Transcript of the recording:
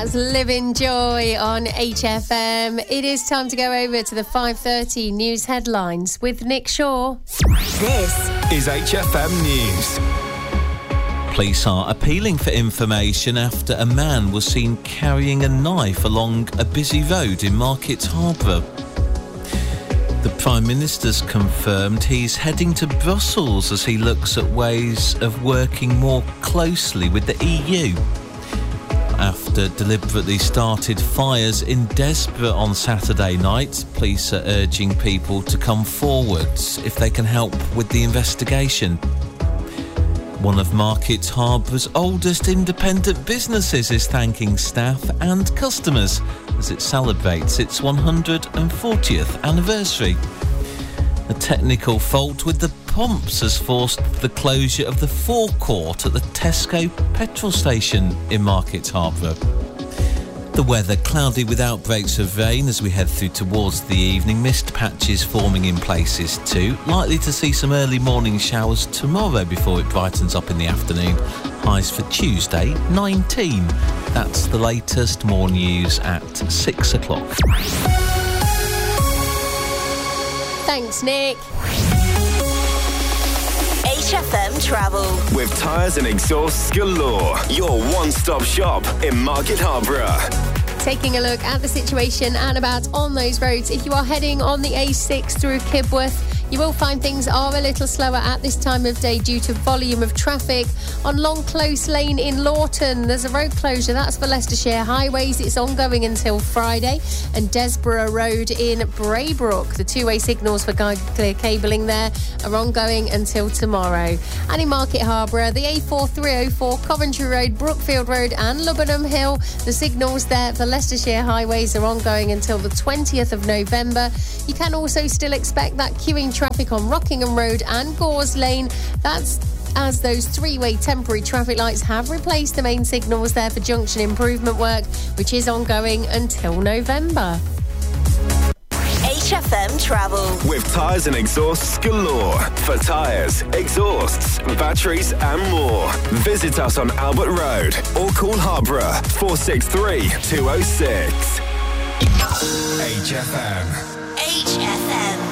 That's Living Joy on HFM. It is time to go over to the 5:30 news headlines with Nick Shaw. This is HFM News. Police are appealing for information after a man was seen carrying a knife along a busy road in Market Harborough. The Prime Minister's confirmed he's heading to Brussels as he looks at ways of working more closely with the EU. After deliberately started fires in Desborough on Saturday night, police are urging people to come forward if they can help with the investigation. One of Market Harbour's oldest independent businesses is thanking staff and customers as it celebrates its 140th anniversary. A technical fault with the pumps has forced the closure of the forecourt at the Tesco petrol station in Market Harborough. The weather cloudy with outbreaks of rain as we head through towards the evening. Mist patches forming in places too. Likely to see some early morning showers tomorrow before it brightens up in the afternoon. Highs for Tuesday, 19. That's the latest. More news at 6 o'clock. Thanks, Nick. HFM Travel with tyres and exhausts galore. Your one-stop shop in Market Harborough. Taking a look at the situation and about on those roads. If you are heading on the A6 through Kibworth, you will find things are a little slower at this time of day due to volume of traffic. On Long Close Lane in Lawton, there's a road closure. That's for Leicestershire Highways. It's ongoing until Friday. And Desborough Road in Braybrook. The two-way signals for guide clear cabling there are ongoing until tomorrow. And in Market Harborough, the A4304, Coventry Road, Brookfield Road and Lubbenham Hill. The signals there for Leicestershire Highways are ongoing until the 20th of November. You can also still expect that queuing traffic on Rockingham Road and Gores Lane. That's as those three-way temporary traffic lights have replaced the main signals there for junction improvement work, which is ongoing until November. HFM Travel with tyres and exhausts galore. For tyres, exhausts, batteries and more. Visit us on Albert Road or call Harborough 463 206. HFM.